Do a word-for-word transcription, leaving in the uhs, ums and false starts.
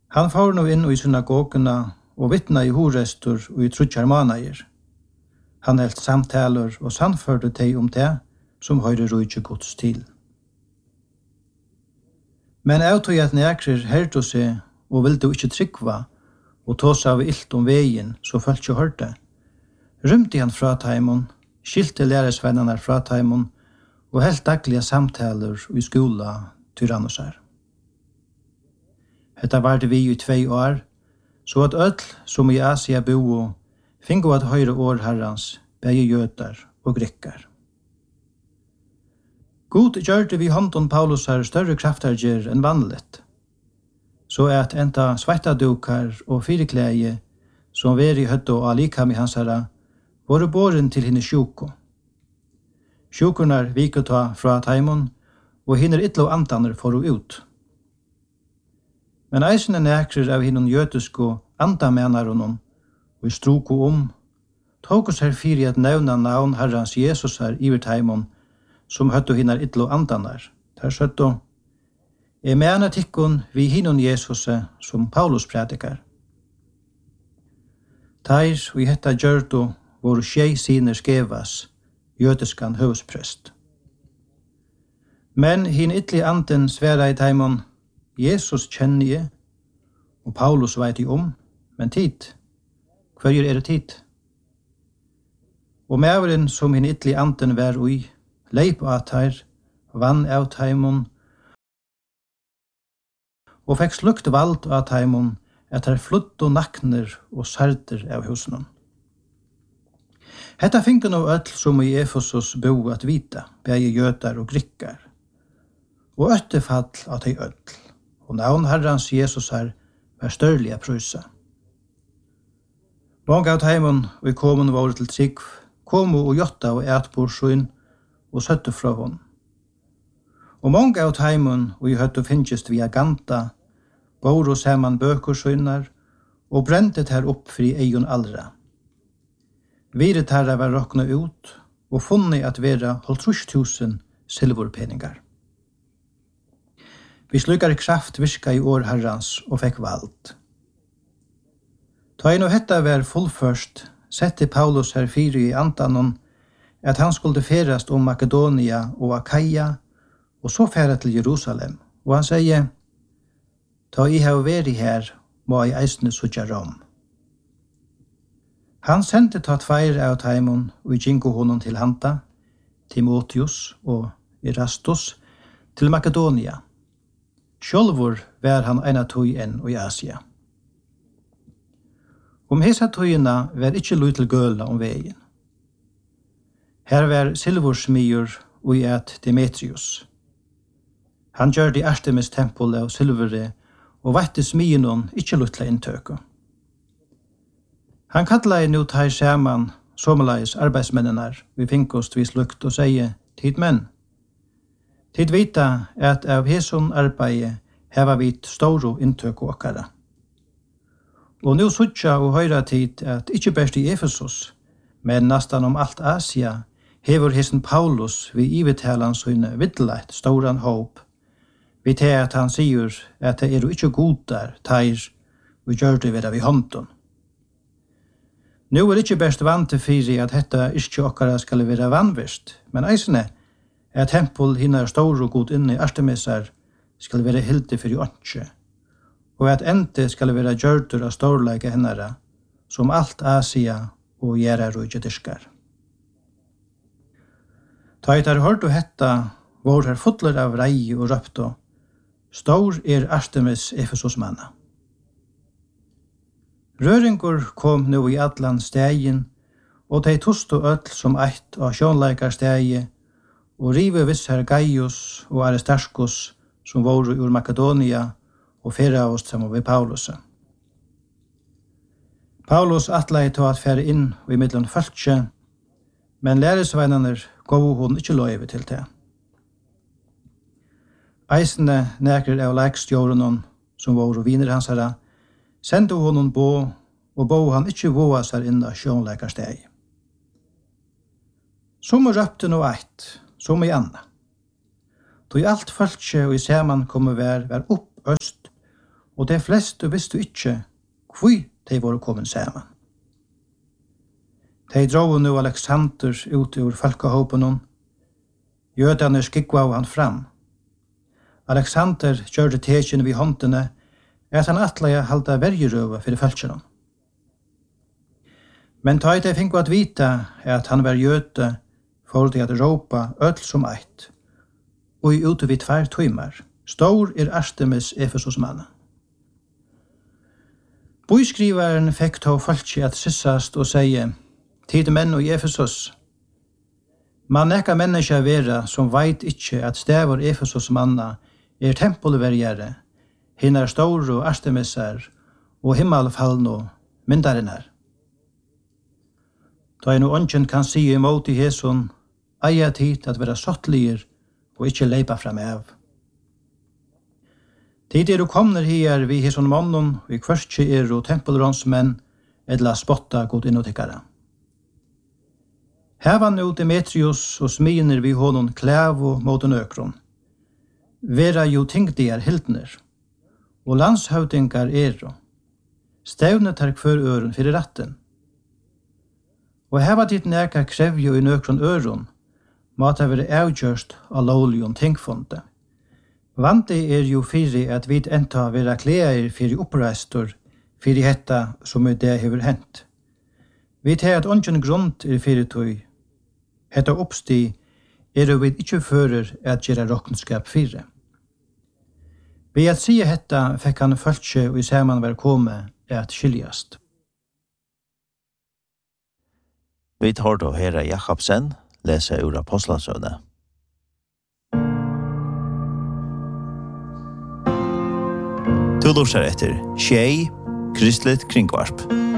Han får nå inn i synagogene og vittna i horestor og i trutjar manager. Han helt samtaler og sannførte teg om det som høyre rujtje gods til. Men jeg tog at nekrer hørte seg og ville ikke tryggva og tås av ilt om veien så følt ikke hørte. Rymte han fra taimon, skilte læresvennerne fra taimon og helt daglige samtaler i skola tyrannosar. Hetta var det vi i tvei år, så at ødel som i Asia bo fingo at høyre år herrans, begge jøtar og grikkar. God gjørte vi hånden Paulus her større kraftarger enn vanligt, så at enta svettadukar og fireklæge som var i høtta og alikam i hans herra, var båren til henne sjoko. Sjokornar vikota fra taimon, og hinner ytlo antaner for å ut. Men eisen er nekrer av hinnon jøtusko andamenaronon, og i stroko om, tog oss her fyri at nevna navn herrans Jesus her iver taimon, som høtto hinnar ytlo antanar. Der søtto, jeg mener tikkun vi hinnon Jesus som Paulus predikar. Teir og i hetta gjørto våru tjei siner skevas, jødiskan høvsprest. Men hin ytli anden sværa i taimon, Jesus kjenner jeg, og Paulus vet jeg om, men tid, hver er det tid? Og mæveren som hin ytli anden vær ui, leip at her, vann av taimon, og fikk slukt vald av taimon, at her flutt og nakner og sarder av husen. Hetta finken av öll som i Efesos bo at vita, begge jøtar og grikkar, og øttefall at hei öll, og navn herrans Jesus her var størlige prysa. Mange av taimon og i komun var til trygg, komu og jotta og etborsyn og søtte fra hon. Og mange av taimon og i høttu finnst via ganta, bor og saman bøkursynar, og brentet her opp fri eion allra. Viret herra var rokna ut, og funnet at vera halvtrus tusen silvorpeningar. Vi slukar kraft virka i år herrans og fekk vald. Ta inn og hetta var fullførst, sette Paulus her fyri i antanon, at han skulle ferast om Makedonia og Akaia, og så færa til Jerusalem. Og han sier, ta i har væri her, må i eisne sutja rom. Han sendte ta tveir av taimon og gingo honom til hanta, Timotheus og Erastus, til Makedonia. Sjolvor var han eina tøy enn i Asia. Om hesa tøyina var ikkje lui til gøla om vegin. Her var silvorsmyur og i et Demetrius. Han gjør det Artemis tempel av silvere og vette smyunon ikkje lui til inntøku. Han kallar nu tar saman somaleis arbeidsmennenar vi finkost vi slukt og sier, tid menn. Tid vita at av heson arbeid heva vit storo inntøk og okkara. Og nu suttja og høyra tid at ikkje best i Efesos, men nastan om alt Asia, hever hesen Paulus vi ivetalan søyne vitteleit storan håp, vi til at han sier at det er jo ikkje godar, teir, vi gjør det ved vi hånden. Nu er ikkje best vant til fyri at hetta ikkje okkara skal være vanvist, men eisene er tempel hinnar stor og god inne i Artemisar skal være hildi fyrir åndsje, og at ente skal være gjørtur av storleika hennara, som alt Asia og gjerra rujtje diskar. Ta etter hørt og hetta, vår her fotler av rei og røpto, stor er Artemis Efesos manna. Røringur kom nu i allan stegin, og de tosto öll som eitt av sjånleikar stegi, og rive vissar Gaius og Aristarchus, som voru ur Makedonia, og fyrra oss saman ved Paulus. Paulus atlei to at fære inn i middelen fölkje, men læresveinaner gav hon ikkje løyve til det. Eisene nekrer av leikstjårenon, som voru viner hans herra, sendte honom bo, og bo han ikkje voa seg inn av sjånleikarsteg. Som røpte no eit, som i anna. Tog alt fölkje og i saman komme vær, vær opp øst, og de fleste visste ikke hvor de var kommet sammen. De drog nu Alexander ut ur folkehåpen. Jødene skikva han fram. Alexander gjør det tegjen vid håndene at han atleie halda vergerøve for folkene. Men ta de fikk at vite at han var jøde for de at råpa ødel som eit, og i ute vid tvær tøymer. Stor er Artemis Efesos mann. Boiskriveren fikk ta folket at sissast og seie, tid menn og Efesos. Man ekka menneska vera som veit ikkje at stavur Efesos manna er tempelvergjere, hinnar store Artemisar og himmelfallno myndarinnar. Da en ånden kan si imot i Hesun, eia tid at vera sottliger og ikkje leipa fram av. Tid er du kommer her vi Hesun mannen, vi kvørstje er og tempelronsmenn, edla spotta god innotikkara. Hevan nu Demetrius og sminer vi honom klævo mot en økron. Vera jo tingdier hildner, og landshøvdingar ero. Stevne tar kvar øren fyrir ratten. Og heva ditt nekar krevjo i nøkron øron, måtte være avgjørst av lovligon tingfonde. Vante er jo fyrir at vi enta vera kleir fyrir oppreistor fyrir hetta som er det hever hent. Vi tar at ongen grunnt er fyrir tøy. Hetta oppsti er jo vi ikkje fører at gjera rokkenskap fyrir. Ved at sige hetta fikk han følge og i saman var kome at skiljast. Vi tar då Herre Jakobsen lese ur Apostlasøvne. Du lorser etter Tjei, Kristelig Kringvarp.